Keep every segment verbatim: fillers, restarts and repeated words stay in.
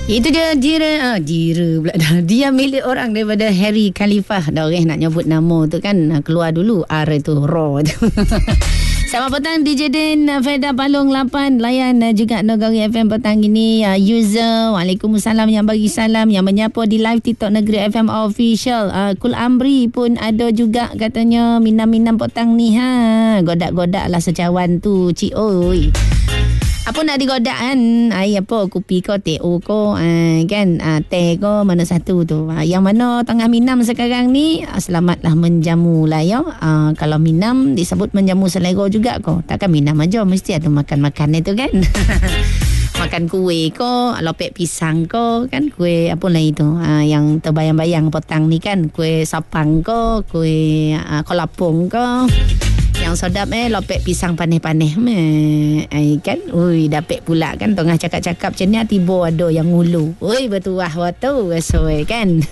Itu dia Dira, ah, Dira pula dah. Dia milik orang daripada Harry Khalifah. Dah orang nak nyebut nama tu kan, keluar dulu R tu, raw tu. Selamat petang D J Din, Feda Palung lapan. Layan juga Nagari F M petang ini. User, Waalaikumsalam yang bagi salam, yang menyapa di live TikTok Negeri F M Official. Uh, Kul Amri pun ada juga katanya minam-minam petang ni ha. Godak-godak lah secawan tu cik oi. Apa nak digodak kan? Air apa? Kopi ko, teh o ko, uh, kan? Uh, teh ko, mana satu tu? Uh, yang mana tengah minam sekarang ni, uh, selamatlah menjamu lah ya. Uh, kalau minam disebut menjamu selera juga ko. Takkan minam aja, mesti ada makan-makan itu kan? Makan kuih ko, lopek pisang ko, kan? Kuih apa lah itu? Uh, yang terbayang-bayang petang ni kan? Kuih sapang ko, kuih uh, kolapung ko. Yang sedap eh lopek pisang panih-panih meh. Ai kan. Ui dapat pula kan tengah cakap-cakap macam ni tiba ada yang ngulu. Ui bertuah waktu rasoi kan.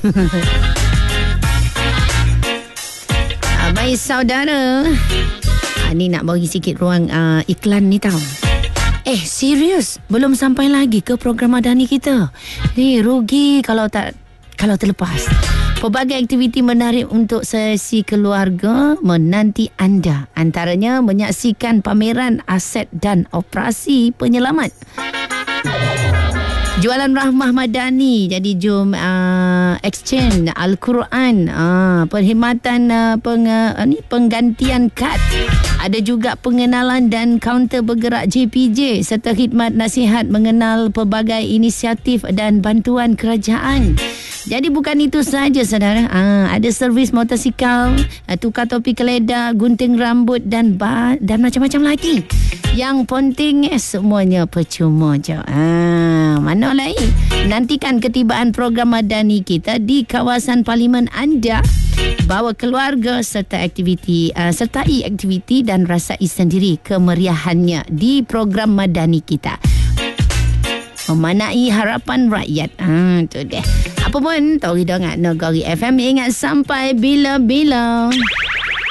ah, baik saudara. Ah, ni nak bagi sikit ruang uh, iklan ni tau. Eh serius belum sampai lagi ke program Madani kita. Eh rugi kalau tak kalau terlepas. Pelbagai aktiviti menarik untuk sesi keluarga menanti anda. Antaranya menyaksikan pameran aset dan operasi penyelamat. Jualan Rahmah Madani. Jadi jom uh, exchange Al-Quran. Uh, perkhidmatan uh, peng, uh, ni, penggantian kad. Ada juga pengenalan dan kaunter bergerak J P J serta khidmat nasihat mengenal pelbagai inisiatif dan bantuan kerajaan. Jadi bukan itu sahaja saudara. Ah, ada servis motosikal, tukar topi keledar, gunting rambut dan ba- dan macam-macam lagi. Yang penting eh, semuanya percuma je. Ah, mana lagi? Nantikan ketibaan program Madani kita di kawasan parlimen anda. Bawa keluarga serta aktiviti uh, sertai aktiviti dan rasai sendiri kemeriahannya di program Madani kita. Memanai harapan rakyat. Ah, tu dia. Apa pun, tahu dengar Nagari F M. Ingat sampai bila-bila.